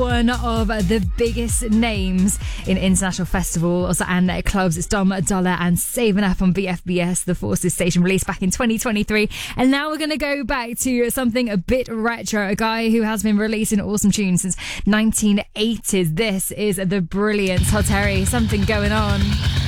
one of the biggest names in international festivals and clubs. It's Dom Dolla and Saving Up on BFBS, the Forces station, released back in 2023. And now we're going to go back to something a bit retro, a guy who has been releasing awesome tunes since 1980s. This is the brilliant Hot Terry, Something Going On.